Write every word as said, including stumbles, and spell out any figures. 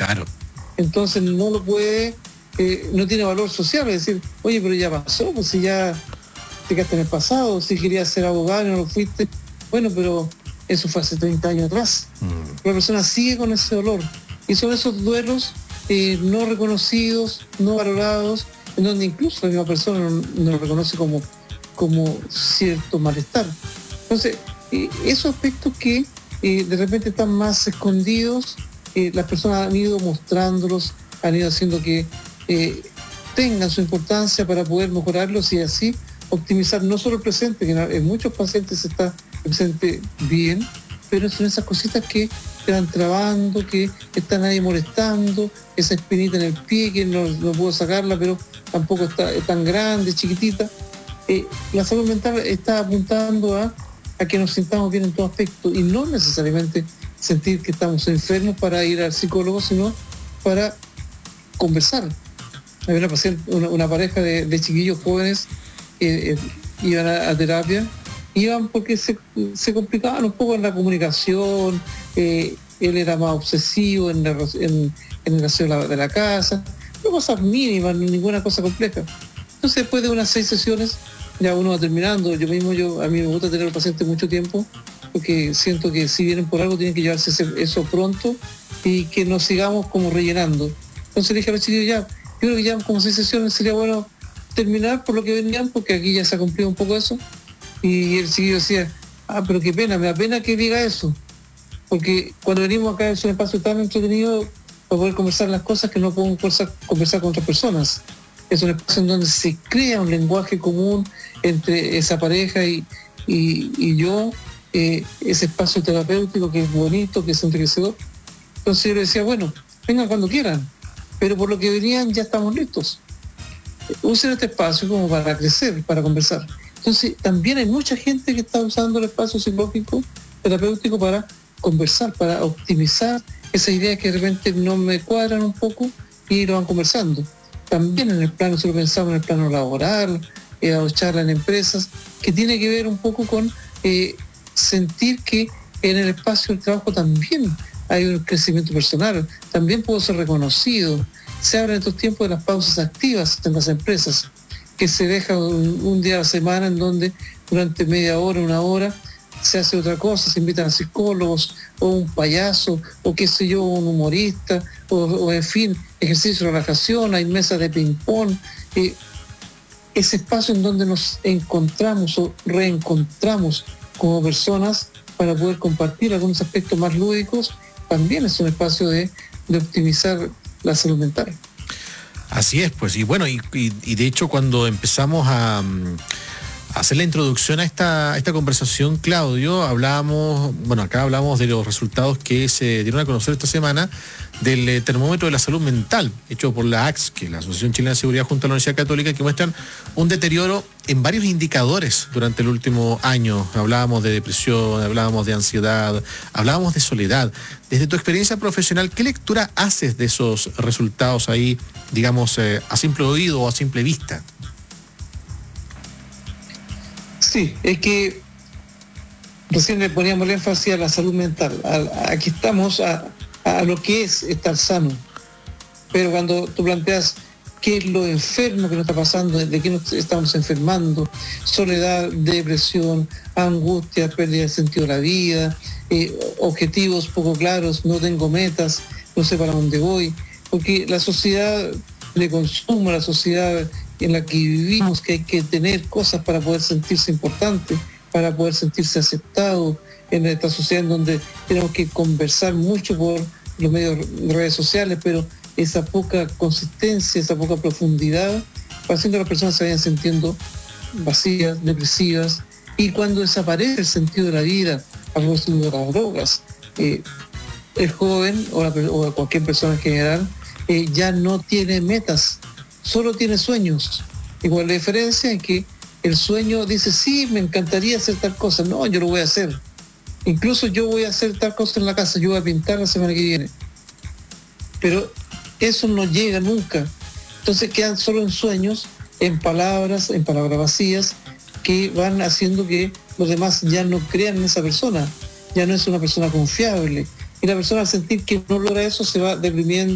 Claro. Entonces no lo puede, eh, no tiene valor social, es decir, oye, pero ya pasó, pues si ya te quedaste en el pasado, si querías ser abogado y no lo fuiste, bueno, pero eso fue hace treinta años atrás. Mm. La persona sigue con ese dolor. Y son esos duelos eh, no reconocidos, no valorados, en donde incluso la misma persona no, no lo reconoce como, como cierto malestar. Entonces, eh, esos aspectos que eh, de repente están más escondidos, eh, las personas han ido mostrándolos, han ido haciendo que eh, tengan su importancia para poder mejorarlos y así optimizar no solo el presente, que en muchos pacientes está el presente bien, pero son esas cositas que te van trabando, que están ahí molestando, esa espinita en el pie que no, no puedo sacarla, pero tampoco está es tan grande, chiquitita. Eh, la salud mental está apuntando a, a que nos sintamos bien en todo aspecto y no necesariamente sentir que estamos enfermos para ir al psicólogo, sino para conversar. Había una, paciente, una, una pareja de, de chiquillos jóvenes que eh, iban a, a terapia, iban porque se, se complicaban un poco en la comunicación, eh, él era más obsesivo en, la, en, en el aseo de la, de la casa, no cosas mínimas, ninguna cosa compleja. Entonces después de unas seis sesiones, ya uno va terminando, yo mismo, yo a mí me gusta tener al paciente mucho tiempo, porque siento que si vienen por algo tienen que llevarse ese, eso pronto y que nos sigamos como rellenando. Entonces le dije a los chiquillos, ya, yo creo que ya como seis sesiones sería bueno terminar por lo que venían, porque aquí ya se ha cumplido un poco eso. Y el chiquillo decía, ah, pero qué pena, me da pena que diga eso, porque cuando venimos acá es un espacio tan entretenido para poder conversar las cosas que no podemos conversar, conversar con otras personas. Es un espacio en donde se crea un lenguaje común entre esa pareja y, y, y yo, eh, ese espacio terapéutico que es bonito, que es enriquecedor. Entonces yo le decía, bueno, vengan cuando quieran, pero por lo que venían ya estamos listos. Usen este espacio como para crecer, para conversar. Entonces también hay mucha gente que está usando el espacio psicológico, terapéutico para conversar, para optimizar esas ideas que de repente no me cuadran un poco y lo van conversando. También en el plano, si lo pensamos en el plano laboral, eh, o charla en empresas, que tiene que ver un poco con eh, sentir que en el espacio del trabajo también hay un crecimiento personal, también puedo ser reconocido. Se habla en estos tiempos de las pausas activas en las empresas, que se deja un, un día a la semana en donde durante media hora, una hora, se hace otra cosa, se invitan a psicólogos o un payaso o qué sé yo, un humorista o, o en fin, ejercicio de relajación, hay mesas de ping-pong, eh, ese espacio en donde nos encontramos o reencontramos como personas para poder compartir algunos aspectos más lúdicos, también es un espacio de, de optimizar la salud mental. Así es, pues, y bueno, y, y, y de hecho cuando empezamos a... hacer la introducción a esta, a esta conversación, Claudio, hablábamos, bueno, acá hablamos de los resultados que se dieron a conocer esta semana del eh, termómetro de la salud mental, hecho por la A X, que es la Asociación Chilena de Seguridad junto a la Universidad Católica, que muestran un deterioro en varios indicadores durante el último año. Hablábamos de depresión, hablábamos de ansiedad, hablábamos de soledad. Desde tu experiencia profesional, ¿qué lectura haces de esos resultados ahí, digamos, eh, a simple oído o a simple vista? Sí, es que recién le poníamos el énfasis a la salud mental. A, aquí estamos a, a lo que es estar sano. Pero cuando tú planteas qué es lo enfermo que nos está pasando, de qué nos estamos enfermando, soledad, depresión, angustia, pérdida de sentido de la vida, eh, objetivos poco claros, no tengo metas, no sé para dónde voy, porque la sociedad de consumo, la sociedad en la que vivimos, que hay que tener cosas para poder sentirse importante, para poder sentirse aceptado en esta sociedad en donde tenemos que conversar mucho por los medios de redes sociales, pero esa poca consistencia, esa poca profundidad, va haciendo que las personas se vayan sintiendo vacías, depresivas, y cuando desaparece el sentido de la vida a propósito de las drogas, eh, el joven o, la, o cualquier persona en general eh, ya no tiene metas, solo tiene sueños. Igual la diferencia es que el sueño dice, sí, me encantaría hacer tal cosa. No, yo lo voy a hacer. Incluso yo voy a hacer tal cosa en la casa, yo voy a pintar la semana que viene. Pero eso no llega nunca. Entonces quedan solo en sueños, en palabras, en palabras vacías, que van haciendo que los demás ya no crean en esa persona. Ya no es una persona confiable. Y la persona al sentir que no logra eso se va deprimiendo.